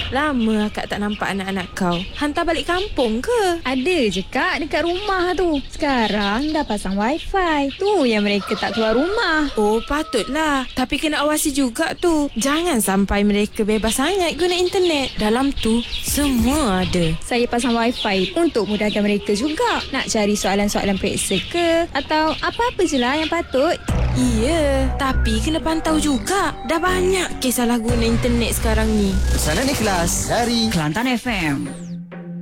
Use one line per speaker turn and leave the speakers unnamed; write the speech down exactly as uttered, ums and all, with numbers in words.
Lama akak tak nampak anak-anak kau. Hantar balik kampung ke?
Ada je kak dekat rumah tu. Sekarang dah pasang wifi. Tu yang mereka tak keluar rumah.
Oh, patutlah. Tapi kena awasi juga tu. Jangan sampai mereka bebas sangat guna internet. Dalam tu, semua ada.
Saya pasang wifi untuk mudahkan mereka juga. Nak cari soalan-soalan periksa ke? Atau apa-apa je lah yang patut.
Iya, tapi kena pantau juga. Dah banyak kes salah guna internet sekarang ni.
Pesanan ikhlas dari
Kelantan F M.